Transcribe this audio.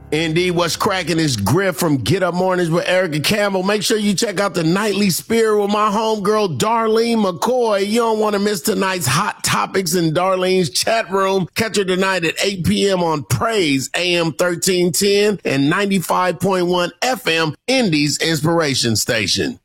Indeed, what's cracking is Griff from Get Up Mornings with Erica Campbell. Make sure you check out the Nightly Spirit with my homegirl, Darlene McCoy. You don't want to miss tonight's hot topics in Darlene's chat room. Catch her tonight at 8 p.m. on Praise, AM 1310 and 95.1 FM, Indy's Inspiration Station.